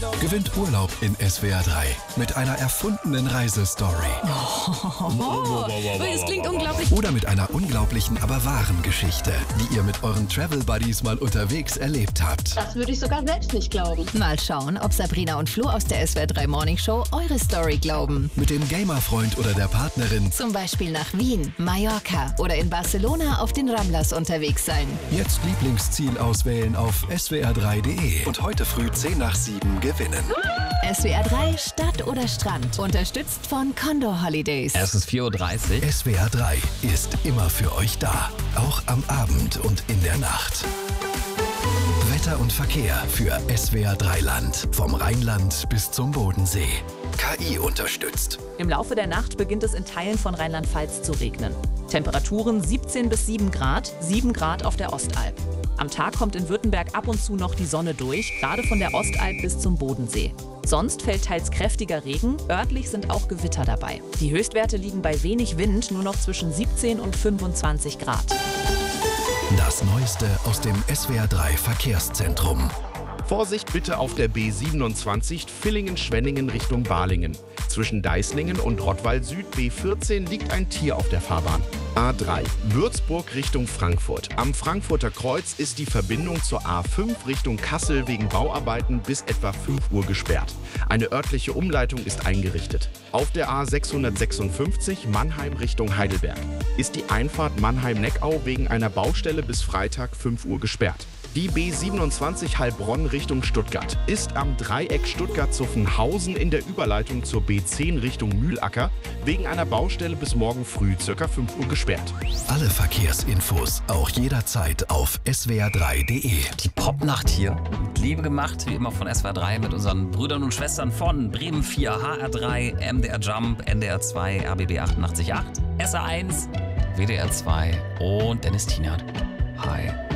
Gewinnt Urlaub in SWR 3 mit einer erfundenen Reisestory. Das klingt unglaublich. Oder mit einer unglaublichen, aber wahren Geschichte, die ihr mit euren Travel Buddies mal unterwegs erlebt habt. Das würde ich sogar selbst nicht glauben. Mal schauen, ob Sabrina und Flo aus der SWR 3 Morning Show eure Story glauben. Mit dem Gamerfreund oder der Partnerin. Zum Beispiel nach Wien, Mallorca oder in Barcelona auf den Ramblas unterwegs sein. Jetzt Lieblingsziel auswählen auf swr3.de und heute früh 10 nach 7 gewinnen. SWR 3 Stadt oder Strand. Unterstützt von Condor Holidays. Es ist 4:30 Uhr. SWR 3 ist immer für euch da. Auch am Abend und in der Nacht. Wetter und Verkehr für SWR 3 Land. Vom Rheinland bis zum Bodensee. KI unterstützt. Im Laufe der Nacht beginnt es in Teilen von Rheinland-Pfalz zu regnen. Temperaturen 17 bis 7 Grad, 7 Grad auf der Ostalb. Am Tag kommt in Württemberg ab und zu noch die Sonne durch, gerade von der Ostalb bis zum Bodensee. Sonst fällt teils kräftiger Regen, örtlich sind auch Gewitter dabei. Die Höchstwerte liegen bei wenig Wind nur noch zwischen 17 und 25 Grad. Das Neueste aus dem SWR 3 Verkehrszentrum. Vorsicht bitte auf der B27 Villingen-Schwenningen Richtung Balingen. Zwischen Deislingen und Rottweil Süd B14 liegt ein Tier auf der Fahrbahn. A3 Würzburg Richtung Frankfurt. Am Frankfurter Kreuz ist die Verbindung zur A5 Richtung Kassel wegen Bauarbeiten bis etwa 5 Uhr gesperrt. Eine örtliche Umleitung ist eingerichtet. Auf der A656 Mannheim Richtung Heidelberg ist die Einfahrt Mannheim-Neckau wegen einer Baustelle bis Freitag 5 Uhr gesperrt. Die B27 Heilbronn Richtung Stuttgart ist am Dreieck Stuttgart-Zuffenhausen in der Überleitung zur B10 Richtung Mühlacker wegen einer Baustelle bis morgen früh ca. 5 Uhr gesperrt. Alle Verkehrsinfos auch jederzeit auf swr3.de. Die Popnacht hier. Mit Liebe gemacht, wie immer von SWR 3 mit unseren Brüdern und Schwestern von Bremen 4, HR3, MDR Jump, NDR 2, RBB 88.8, SR1, WDR 2 und Dennis Tienert. Hi.